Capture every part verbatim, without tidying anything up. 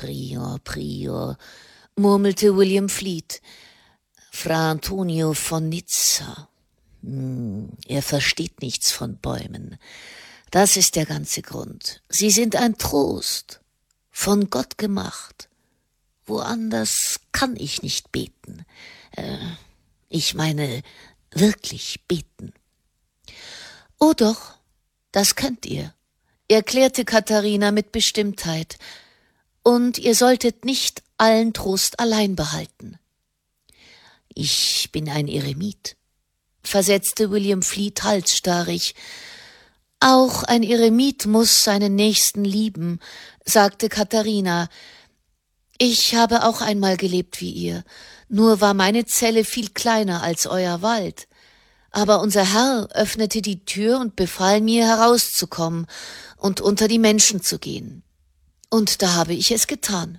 Prior, Prior, murmelte William Flett. Fra Antonio von Nizza. Hm, er versteht nichts von Bäumen. Das ist der ganze Grund. Sie sind ein Trost, von Gott gemacht. Woanders kann ich nicht beten. Äh, ich meine, wirklich beten. Oh doch, das könnt ihr, erklärte Katharina mit Bestimmtheit. Und ihr solltet nicht allen Trost allein behalten. Ich bin ein Eremit, versetzte William Flett halsstarrig. Auch ein Eremit muss seinen Nächsten lieben, sagte Katharina. Ich habe auch einmal gelebt wie ihr, nur war meine Zelle viel kleiner als euer Wald. Aber unser Herr öffnete die Tür und befahl mir, herauszukommen und unter die Menschen zu gehen. Und da habe ich es getan.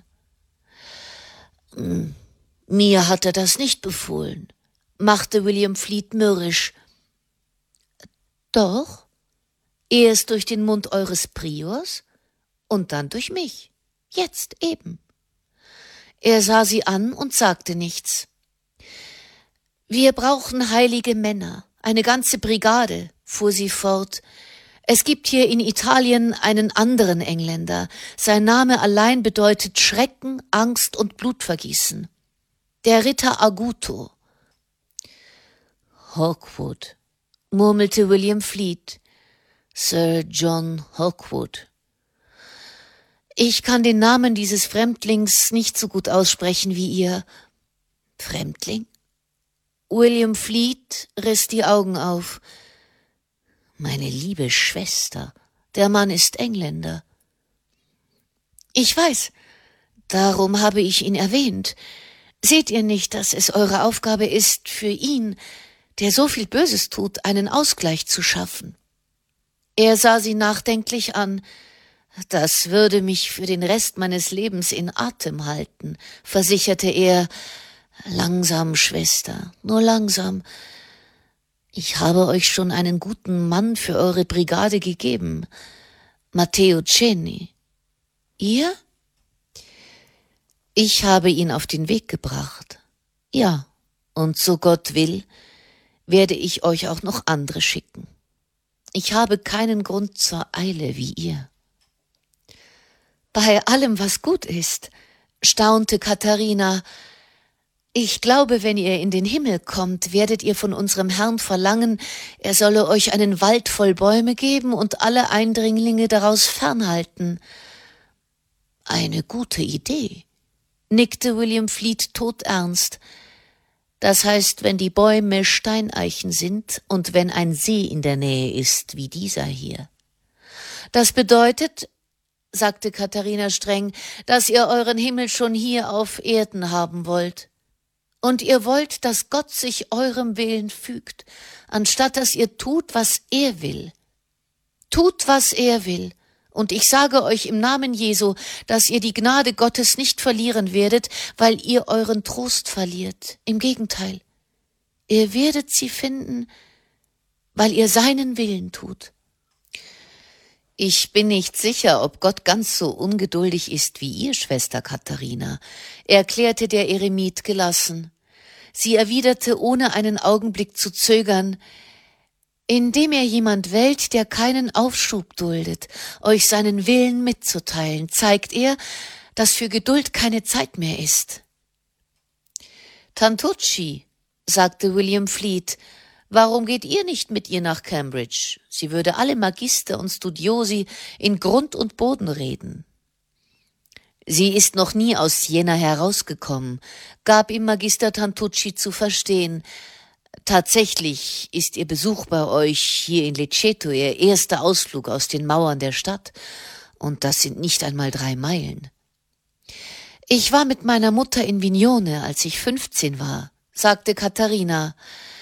Hm, mir hat er das nicht befohlen, machte William Flett mürrisch. Doch, erst durch den Mund eures Priors und dann durch mich, jetzt eben. Er sah sie an und sagte nichts. Wir brauchen heilige Männer, eine ganze Brigade, fuhr sie fort. Es gibt hier in Italien einen anderen Engländer. Sein Name allein bedeutet Schrecken, Angst und Blutvergießen. Der Ritter Aguto. Hawkwood, murmelte William Flett. Sir John Hawkwood. Ich kann den Namen dieses Fremdlings nicht so gut aussprechen wie ihr. Fremdling? William Flett riss die Augen auf. Meine liebe Schwester, der Mann ist Engländer. Ich weiß, darum habe ich ihn erwähnt. Seht ihr nicht, dass es eure Aufgabe ist, für ihn, der so viel Böses tut, einen Ausgleich zu schaffen? Er sah sie nachdenklich an. Das würde mich für den Rest meines Lebens in Atem halten, versicherte er. Langsam, Schwester, nur langsam. Ich habe euch schon einen guten Mann für eure Brigade gegeben. Matteo Ceni. Ihr? Ich habe ihn auf den Weg gebracht. Ja, und so Gott will, werde ich euch auch noch andere schicken. Ich habe keinen Grund zur Eile wie ihr. Bei allem, was gut ist, staunte Katharina. Ich glaube, wenn ihr in den Himmel kommt, werdet ihr von unserem Herrn verlangen, er solle euch einen Wald voll Bäume geben und alle Eindringlinge daraus fernhalten. Eine gute Idee, nickte William Flett todernst. Das heißt, wenn die Bäume Steineichen sind und wenn ein See in der Nähe ist, wie dieser hier. Das bedeutet, sagte Katharina streng, dass ihr euren Himmel schon hier auf Erden haben wollt. Und ihr wollt, dass Gott sich eurem Willen fügt, anstatt dass ihr tut, was er will. Tut, was er will. Und ich sage euch im Namen Jesu, dass ihr die Gnade Gottes nicht verlieren werdet, weil ihr euren Trost verliert. Im Gegenteil, ihr werdet sie finden, weil ihr seinen Willen tut. Ich bin nicht sicher, ob Gott ganz so ungeduldig ist wie ihr, Schwester Katharina, erklärte der Eremit gelassen. Sie erwiderte, ohne einen Augenblick zu zögern, indem er jemand wählt, der keinen Aufschub duldet, euch seinen Willen mitzuteilen, zeigt er, dass für Geduld keine Zeit mehr ist. Tantucci, sagte William Flett, warum geht ihr nicht mit ihr nach Cambridge? Sie würde alle Magister und Studiosi in Grund und Boden reden. Sie ist noch nie aus Jena herausgekommen, gab ihm Magister Tantucci zu verstehen. Tatsächlich ist ihr Besuch bei euch hier in Lecceto ihr erster Ausflug aus den Mauern der Stadt, und das sind nicht einmal drei Meilen. Ich war mit meiner Mutter in Vignone, als ich fünfzehn war, sagte Katharina.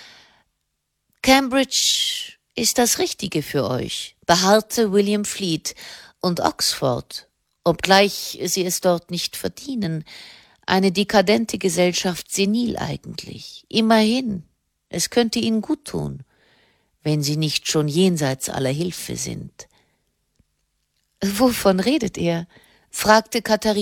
Cambridge ist das Richtige für euch, beharrte William Flett, und Oxford, obgleich sie es dort nicht verdienen, eine dekadente Gesellschaft senil eigentlich. Immerhin, es könnte ihnen gut tun, wenn sie nicht schon jenseits aller Hilfe sind. Wovon redet er? Fragte Katharina.